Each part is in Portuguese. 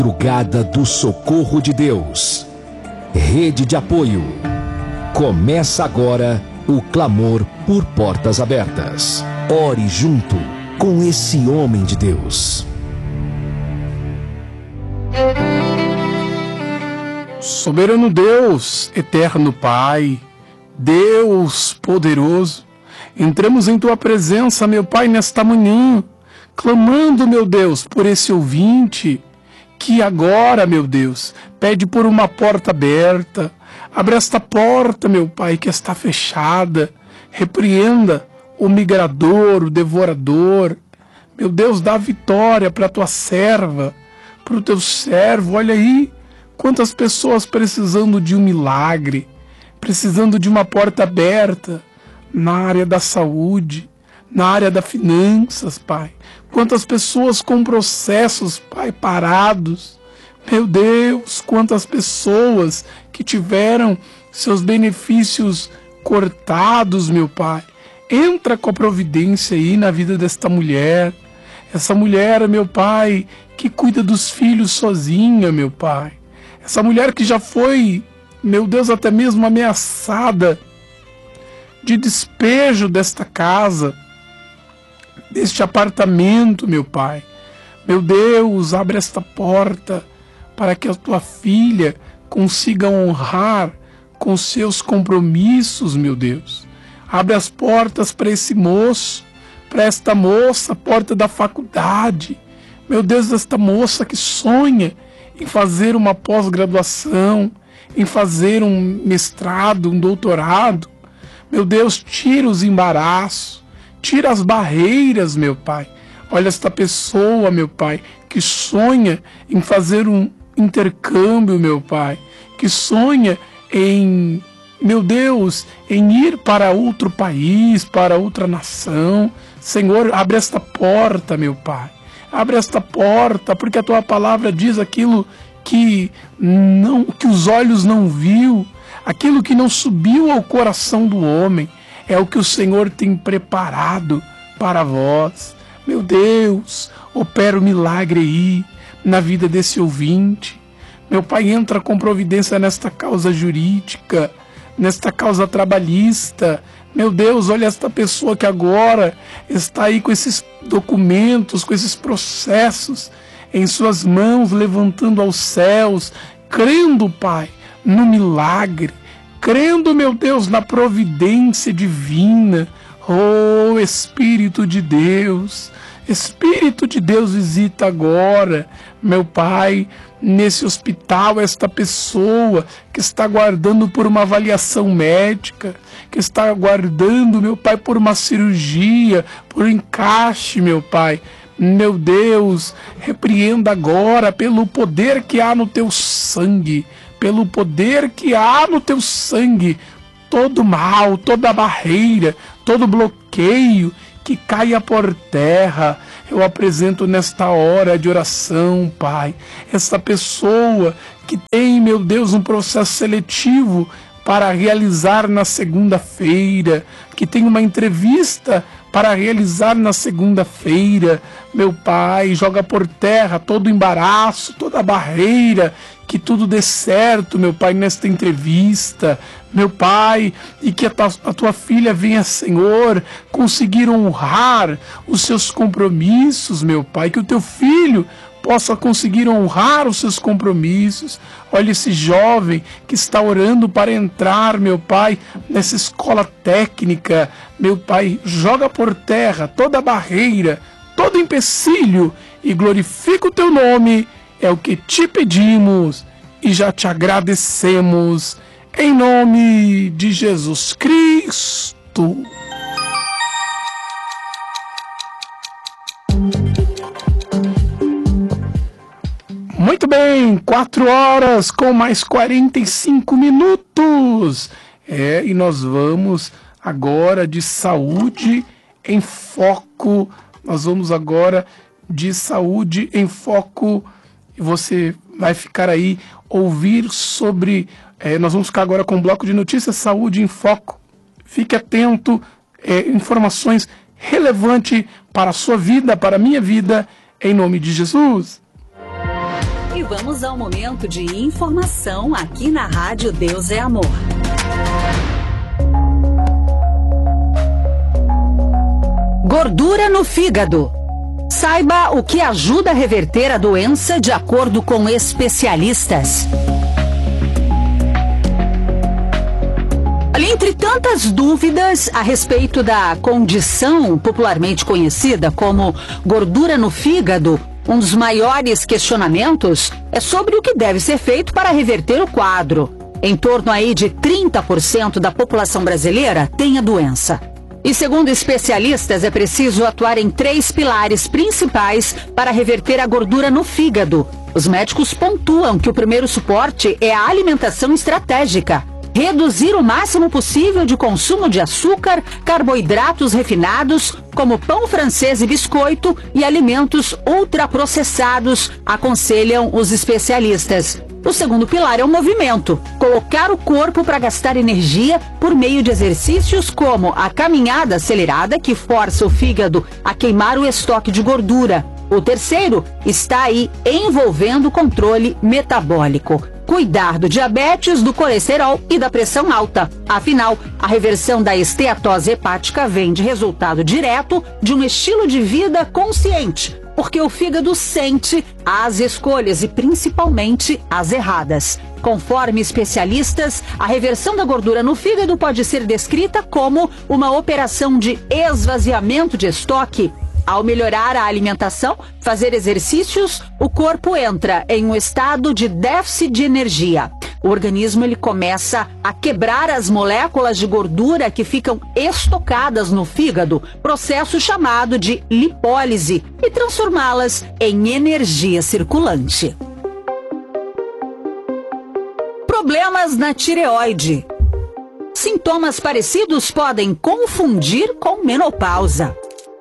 Madrugada do Socorro de Deus. Rede de apoio. Começa agora o clamor por portas abertas. Ore junto com esse homem de Deus. Soberano Deus, eterno Pai, Deus poderoso, entramos em Tua presença, meu Pai, nesta manhã, clamando, meu Deus, por esse ouvinte que agora, meu Deus, pede por uma porta aberta. Abre esta porta, meu Pai, que está fechada. Repreenda o migrador, o devorador. Meu Deus, dá vitória para a Tua serva, para o Teu servo. Olha aí, quantas pessoas precisando de um milagre, precisando de uma porta aberta na área da saúde, na área das finanças, Pai. Quantas pessoas com processos, Pai, parados. Meu Deus, quantas pessoas que tiveram seus benefícios cortados, meu Pai. Entra com a providência aí na vida desta mulher. Essa mulher, meu Pai, que cuida dos filhos sozinha, meu Pai. Essa mulher que já foi, meu Deus, até mesmo ameaçada de despejo desta casa, deste apartamento, meu Pai. Meu Deus, abre esta porta para que a Tua filha consiga honrar com seus compromissos, meu Deus. Abre as portas para esse moço, para esta moça, a porta da faculdade. Meu Deus, esta moça que sonha em fazer uma pós-graduação, em fazer um mestrado, um doutorado. Meu Deus, tira os embaraços, tira as barreiras, meu Pai. Olha esta pessoa, meu Pai, que sonha em fazer um intercâmbio, meu Pai, que sonha em, meu Deus, em ir para outro país, para outra nação. Senhor, abre esta porta, meu Pai. Abre esta porta, porque a Tua palavra diz aquilo que os olhos não viu, aquilo que não subiu ao coração do homem, é o que o Senhor tem preparado para vós. Meu Deus, opera o milagre aí na vida desse ouvinte. Meu Pai, entra com providência nesta causa jurídica, nesta causa trabalhista. Meu Deus, olha esta pessoa que agora está aí com esses documentos, com esses processos em suas mãos, levantando aos céus, crendo, Pai, no milagre, crendo, meu Deus, na providência divina. Oh, Espírito de Deus, visita agora, meu Pai, nesse hospital, esta pessoa que está aguardando por uma avaliação médica, que está aguardando, meu Pai, por uma cirurgia, por um encaixe, meu Pai. Meu Deus, repreenda agora pelo poder que há no Teu sangue, pelo poder que há no Teu sangue, todo mal, toda barreira, todo bloqueio, que caia por terra. Eu apresento nesta hora de oração, Pai, essa pessoa que tem, meu Deus, um processo seletivo para realizar na segunda-feira, que tem uma entrevista para realizar na segunda-feira. Meu Pai, joga por terra todo o embaraço, toda a barreira, que tudo dê certo, meu Pai, nesta entrevista, meu Pai, e que a Tua filha venha, Senhor, conseguir honrar os seus compromissos, meu Pai, que o Teu filho possa conseguir honrar os seus compromissos. Olha esse jovem que está orando para entrar, meu Pai, nessa escola técnica. Meu Pai, joga por terra toda barreira, todo empecilho e glorifica o Teu nome. É o que te pedimos e já te agradecemos. Em nome de Jesus Cristo. Muito bem, 4 horas com mais 45 minutos. E nós vamos agora de saúde em foco. Nós vamos agora de saúde em foco. Você vai ficar aí, ouvir sobre... nós vamos ficar agora com o bloco de notícias Saúde em Foco. Fique atento, informações relevantes para a sua vida, para a minha vida, em nome de Jesus. E Vamos ao momento de informação aqui na Rádio Deus é Amor. Gordura no fígado. Saiba o que ajuda a reverter a doença de acordo com especialistas. Entre tantas dúvidas a respeito da condição popularmente conhecida como gordura no fígado, um dos maiores questionamentos é sobre o que deve ser feito para reverter o quadro. Em torno aí de 30% da população brasileira tem a doença. E segundo especialistas, é preciso atuar em 3 pilares principais para reverter a gordura no fígado. Os médicos pontuam que o primeiro suporte é a alimentação estratégica. Reduzir o máximo possível de consumo de açúcar, carboidratos refinados, como pão francês e biscoito, e alimentos ultraprocessados, aconselham os especialistas. O segundo pilar é o movimento, colocar o corpo para gastar energia por meio de exercícios como a caminhada acelerada, que força o fígado a queimar o estoque de gordura. O terceiro está aí envolvendo o controle metabólico. Cuidar do diabetes, do colesterol e da pressão alta. Afinal, a reversão da esteatose hepática vem de resultado direto de um estilo de vida consciente, porque o fígado sente as escolhas e principalmente as erradas. Conforme especialistas, a reversão da gordura no fígado pode ser descrita como uma operação de esvaziamento de estoque. Ao melhorar a alimentação, fazer exercícios, o corpo entra em um estado de déficit de energia. O organismo ele começa a quebrar as moléculas de gordura que ficam estocadas no fígado, processo chamado de lipólise, e transformá-las em energia circulante. Problemas na tireoide. Sintomas parecidos podem confundir com menopausa.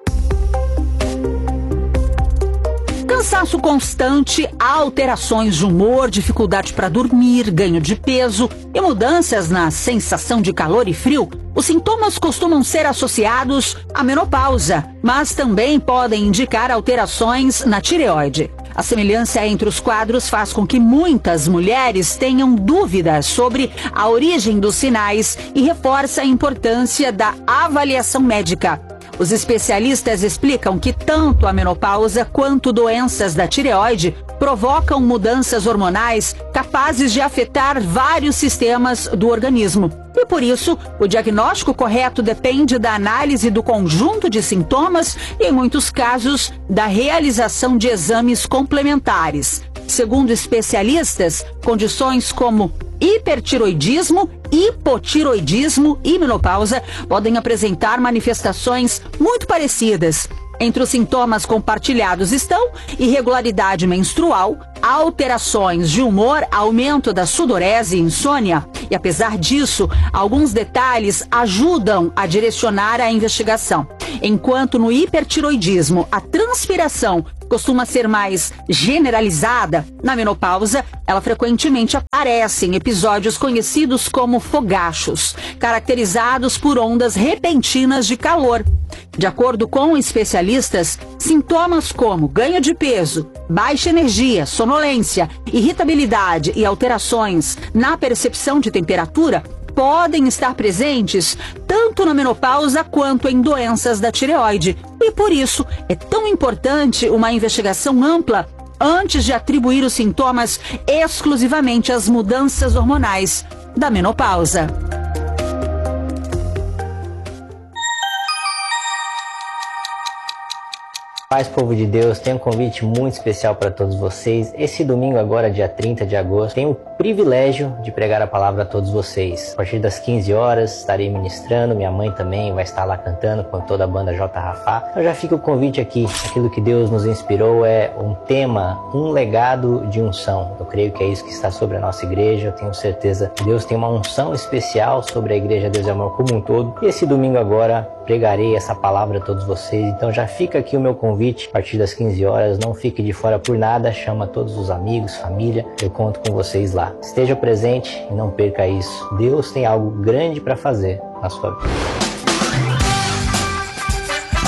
Cansaço constante, alterações de humor, dificuldade para dormir, ganho de peso e mudanças na sensação de calor e frio. Os sintomas costumam ser associados à menopausa, mas também podem indicar alterações na tireoide. A semelhança entre os quadros faz com que muitas mulheres tenham dúvidas sobre a origem dos sinais e reforça a importância da avaliação médica. Os especialistas explicam que tanto a menopausa quanto doenças da tireoide provocam mudanças hormonais capazes de afetar vários sistemas do organismo. E por isso, o diagnóstico correto depende da análise do conjunto de sintomas e, em muitos casos, da realização de exames complementares. Segundo especialistas, condições como hipertiroidismo, hipotiroidismo e menopausa podem apresentar manifestações muito parecidas. Entre os sintomas compartilhados estão irregularidade menstrual, alterações de humor, aumento da sudorese e insônia. E apesar disso, alguns detalhes ajudam a direcionar a investigação. Enquanto no hipertiroidismo a transpiração costuma ser mais generalizada, na menopausa ela frequentemente aparece em episódios conhecidos como fogachos, caracterizados por ondas repentinas de calor. De acordo com especialistas, sintomas como ganho de peso, baixa energia, sonolência, irritabilidade e alterações na percepção de temperatura podem estar presentes tanto na menopausa quanto em doenças da tireoide. E por isso é tão importante uma investigação ampla antes de atribuir os sintomas exclusivamente às mudanças hormonais da menopausa. Paz, povo de Deus, tenho um convite muito especial para todos vocês. Esse domingo agora, dia 30 de agosto, tenho o privilégio de pregar a palavra a todos vocês. A partir das 15 horas estarei ministrando, minha mãe também vai estar lá cantando com toda a banda J. Rafá. Então já fica o convite aqui, aquilo que Deus nos inspirou é um tema, um legado de unção. Eu creio que é isso que está sobre a nossa igreja, eu tenho certeza que Deus tem uma unção especial sobre a igreja Deus é Amor como um todo. E esse domingo agora pregarei essa palavra a todos vocês, então já fica aqui o meu convite a partir das 15 horas, não fique de fora por nada, chama todos os amigos, família, eu conto com vocês lá. Esteja presente e não perca isso. Deus tem algo grande para fazer na sua vida.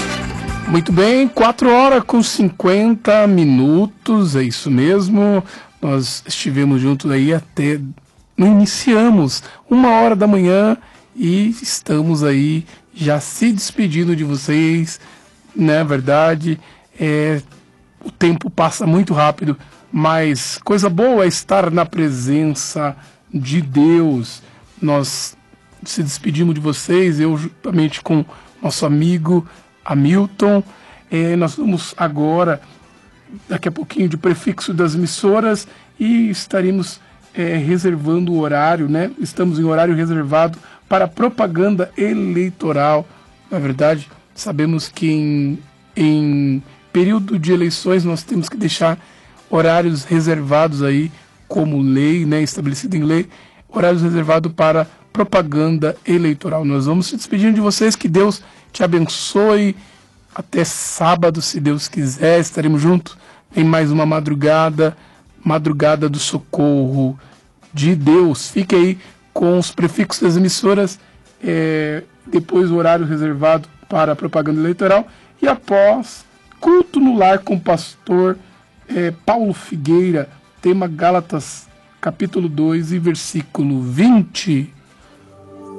Muito bem, 4 horas com 50 minutos, é isso mesmo. Nós estivemos juntos aí até... Iniciamos 1h da manhã e estamos aí já se despedindo de vocês, né? Verdade, o tempo passa muito rápido, mas coisa boa é estar na presença de Deus. Nós se despedimos de vocês, eu juntamente com nosso amigo Hamilton. Nós vamos agora, daqui a pouquinho, de prefixo das emissoras e estaremos reservando o horário, né? Estamos em horário reservado para propaganda eleitoral. Na verdade, sabemos que em período de eleições nós temos que deixar horários reservados aí, como lei, né? Estabelecido em lei, horários reservados para propaganda eleitoral. Nós vamos se despedindo de vocês, que Deus te abençoe. Até sábado, se Deus quiser, estaremos juntos em mais uma madrugada do socorro de Deus. Fique aí com os prefixos das emissoras, depois o horário reservado para a propaganda eleitoral e após culto no lar com o pastor Paulo Figueira, tema Gálatas capítulo 2 e versículo 20.